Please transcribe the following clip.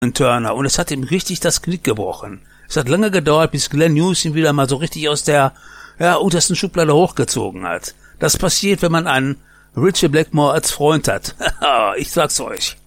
Turner und es hat ihm richtig das Knick gebrochen. Es hat lange gedauert, bis Glenn Hughes ihn wieder mal so richtig aus der untersten Schublade hochgezogen hat. Das passiert, wenn man einen Ritchie Blackmore als Freund hat. Ich sag's euch.